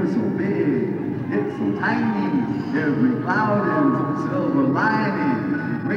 you're so big, it's so tiny. Every cloud is a silver lining.